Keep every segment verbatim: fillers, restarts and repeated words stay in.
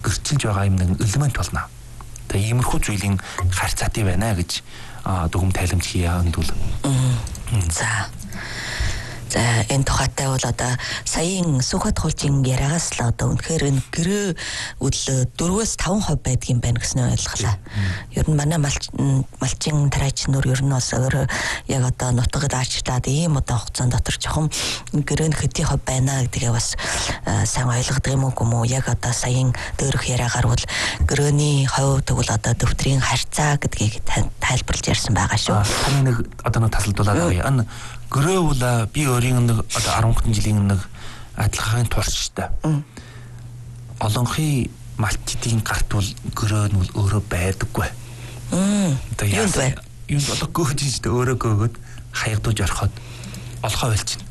өрчилж байгаа юм нэг элемент болно. Тэгээ иймэрхүү зүйлийн харьцаатай байна гэж дүгм тайлбар хийя өндөл. За. За энэ тухайтай бол одоо саяын Сүхбат хуулжийн яриагаас л одоо үнэхээр энэ гэрээ үл дөрвөөс таван хувь байдгийн байна гэсэн ойлголоо. Ер нь манай малчин трайчнуур ер нь бас өөр яг одоо нутагд аачлаад ийм одоо хугацаанд дотор жоохон гэрээ хэдийн хувь байна гэдгээ бас сайн ойлгодог юм уу гүм үү? Яг одоо саяын дөөрөх яриагаар бол гэрээний хувь тэгвэл одоо дэвтрийн харьцаа гэдгийг тайлбарлаж ярьсан байгаа шүү. Таны нэг одоо нэг тасалдуулаад байна. Гэрээ бол би өөрийн нэг одоо арван жилийн нэг адилхан турштай. Олонхын малтидын гарт бол гэрээ нь бол өөрөө байдаггүй. Одоо юунд бай? Юунд болоо гөөж шүү дээ өөрөө гөөгöd хаягдуулж ороход олхоо байлчна.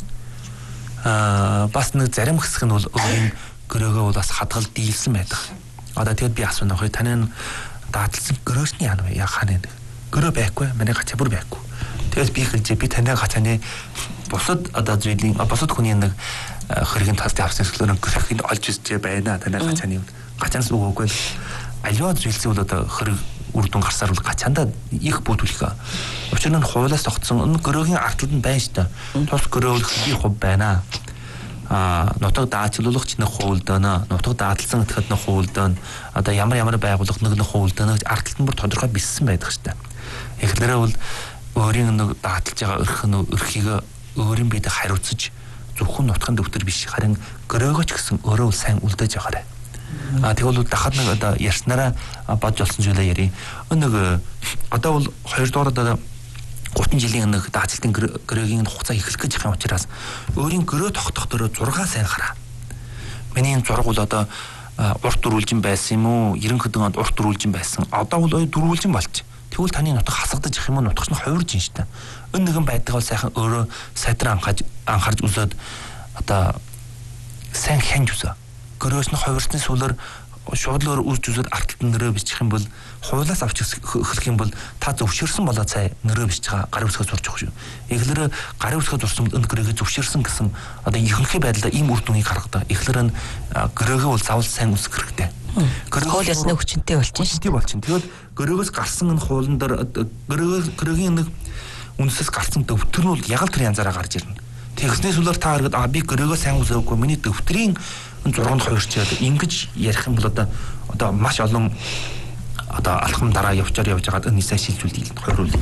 Аа бас нэг зарим хэсэг нь бол өөрийн гэрөөгөө бол бас хадгал дийлсэн байдаг. Одоо тэгэд би асууна хөө таны дааталсан гэрөөсний яа вэ? Яа хаа нэг гэрөө байхгүй, манай гацаа бүр байхгүй. Тэгээс би хэлж би танай гацааны бусад одоо зүйлийн бусад хүний нэг хэргийн тасд авсан зүйлээр гэрээнд олж ирж байна. Танай гацааны гацаанаас өгөөгүй. Аливаа зүйлсээ бол одоо хэрэг үр дүн гарсаар бол гацаандаа их бүтүүлэх. Учир нь хуулиас тогтсон энэ гэрөөгийн артлал нь байна шүү дээ. Тус гэрөөлөх би хувь байна. А нутаг даацлуулах нэг хуулдаана, нутаг дааталсан гэхэд нэг хуулдаана, одоо ямар ямар байгууллага нэг нэг хуулдаана гэж артлал нь бүр тодорхой биссэн байдаг шүү дээ. Эхлээрээ бол өөрийн нэг дааталж байгаа өрх нь өрхийг өөрийн биедээ хариуцаж зөвхөн нутгийн дэвтэр биш харин гөрөөгөөч гэсэн өөрөө сайн үлдээж байгаарай. А тэгвэл дахад нэг одоо ярьснараа бодж олсон зүйлээ ярив. Нэг одоо бол хоёрдугаар одоо гурван жилийн нэг даацлалтын гөрөөгийн хугацаа эхлэх гэж байгаа учраас өөрийн гөрөө тогтох дөрөв зураг сайн хараа. Миний энэ зураг бол одоо урт дөрвөлжин байсан юм уу? ерөнхийдөө онд урт дөрвөлжин байсан. Одоо бол дөрвөлжин болж. Тэгвэл таны нутаг хасагдаж их юм уу? Нутагч нь хувирж ин штэ. Энэ нэгэн байдаг бол сайхан өөрөө сайдраа анхаж анхаарч үзээд одоо сайн хянж үзээ. Гөрөөс нь хувирсны сүүлээр шууд л үрж үзээд артлт нэрөө бичих юм бол хуулаас авч эхлэх юм бол та зөвшөөрсөн болоо цай нэрөө бичиж байгаа гарын үсгээ зурж байгаа шүү. Эхлээр гарын үсгээ зурсан бол энэ гэрээгээ зөвшөөрсөн гэсэн одоо ихэнхий байдлаа ийм үр дүнгийг харгадаг. Эхлээр нь гэрээгээ бол заавал сайн үсгэх хэрэгтэй. Хуулиас нэг хүчинтэй болчихно шүү. Болчихно. Тэгвэл гөрөөгөөс гарсан энэ хуулан дээр гөрөөгөө гэрээгийн нэг үндэсээс гарсан дэвтэр нь бол яг л тэр янзаараа гарч ирнэ. Тэгснээс үлээр та хараад а би гөрөөгөө сайн үсгээгүй миний дэвтрийн зурганд хувирчаад ингэж ярих юм бол одоо одоо маш олон одоо алхам дараа явчаар явж байгаад энэ сайн шилжүүлдэг хоёруулдаг.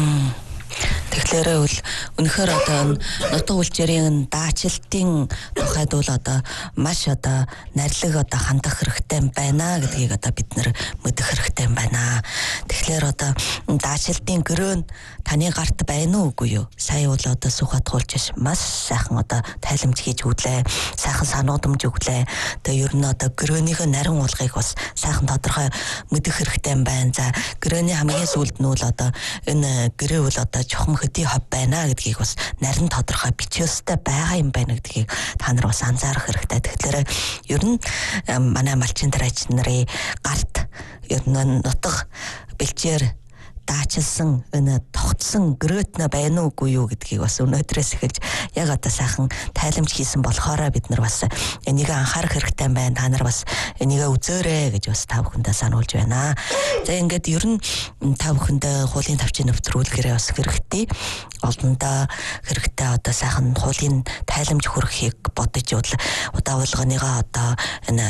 Тэгэхээр бол үнэхээр одоо нутаг үлчээрийн даачилтын тухайд бол одоо маш одоо нарилэг одоо хандах хэрэгтэй байна гэдгийг одоо бид нэр мэдэх хэрэгтэй байна. Тэгэхээр одоо даачилтын гөрөө таны гарт байна уу үгүй юу? Сая бол одоо Сүхбат хуулж маш сайхан одоо тайлбарж хийж өглөө, сайхан сануудамж өглөө. Тэгээ ер нь одоо гөрөөнийхөө нарийн уулгыг бас сайхан тодорхой мэдэх хэрэгтэй байна. За гөрөөний хамгийн сүүлд нь бол одоо энэ гэрээ бол одоо чухам хөдий хов байна гэдгийг бас нарийн тодорхой бичээстэй байгаа юм байна гэдгийг та нар бас анзаарах хэрэгтэй. Тэгэхээр ер нь манай малчин тарайч нарын гарт ер нь нутаг бэлчээр даачилсан энэ тогтсон гэрөөтнө байна уугүй юу гэдгийг бас өнөөдрөөс эхэлж яг одоо сайхан тайламж хийсэн болохоор бид нар бас энийг анхаарах хэрэгтэй байна. Та нар бас энийг үзөөрэй гэж бас та бүхэндээ сануулж байна. За ингээд ер нь та бүхэндээ хуулийн тавчийн нэвтрүүлгээрээ бас хэрэгтэй. Олондоо хэрэгтэй одоо сайхан хуулийн тайламж хүргэхийг бодож удаа болгоныгаа одоо энэ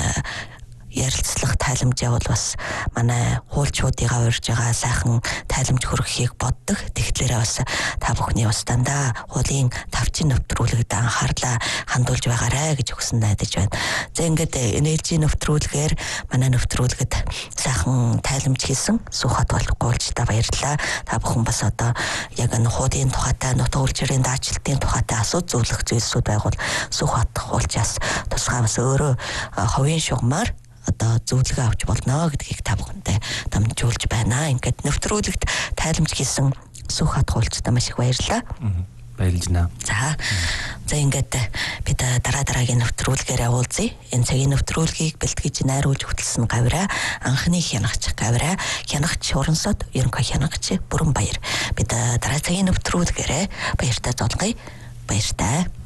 ярилцлах тайламжаа бол бас манай хуульчуудыгаа урьж байгаа сайхан тайламж хүргэхийг боддог. Тэгэхээр бас та бүхний бас дандаа хуулийн тавчин нэвтрүүлэгт анхаарлаа хандуулж байгаарай гэж хүсэн найдаж байна. За ингээд эн эл жи нэвтрүүлгээр манай нэвтрүүлгэд сайхан тайламж хийсэн Сүхбат гуулчдаа баярлалаа. Та бүхэн бас одоо яг энэ хуулийн тухайтай нутаг үлчирийн даачилтын тухайтай асууж зөвлөх зүйлсүүд байгуул Сүхбат гуулчаас тусгай бас өөрөө ховын шугамар одоо зөвлөгөө авч болно гэдгийг та бүхэндээ дамжуулж байна. Ингээд нэвтрүүлэгт тайламж хийсэн Сүхбат гуулчдаа маш их баярлалаа. Баярлж байна. За. За ингээд бид дараа дараагийн нэвтрүүлгээр уулзъя. Энэ цагийн нэвтрүүлгийг бэлтгэж найруулж хөтлсөн гавраа анхны хянагч гавраа хянагч Урансод ерөнхий хянагч Бүрэн Баяр. Бид дараа цагийн нэвтрүүлгээрээ баяртай золгоё. Баяртай.